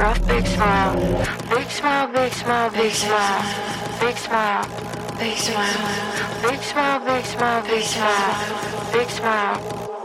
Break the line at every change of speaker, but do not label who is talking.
rough, big smile. Big smile, big smile, big smile. Big smile, big smile. Big smile, big smile, big smile. Big smile.